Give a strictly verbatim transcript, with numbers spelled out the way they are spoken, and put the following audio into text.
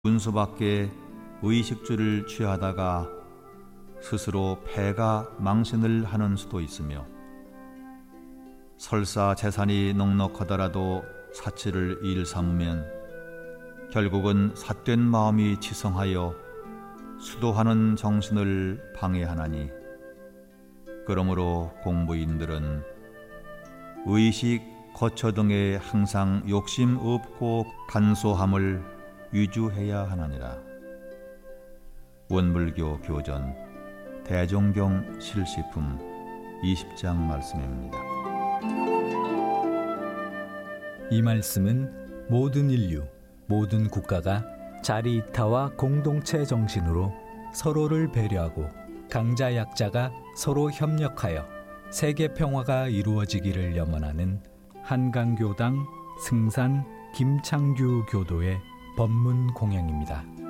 분수밖에 의식주를 취하다가 스스로 패가 망신을 하는 수도 있으며, 설사 재산이 넉넉하더라도 사치를 일 삼으면 결국은 삿된 마음이 치성하여 수도하는 정신을 방해하나니, 그러므로 공부인들은 의식, 거처 등에 항상 욕심 없고 간소함을 위주해야 하나니라. 원불교 교전 대종경 실시품 이십 장 말씀입니다. 이 말씀은 모든 인류, 모든 국가가 자리이타와 공동체 정신으로 서로를 배려하고 강자 약자가 서로 협력하여 세계 평화가 이루어지기를 염원하는 한강교당 승산 김창규 교도의 법문 공양입니다.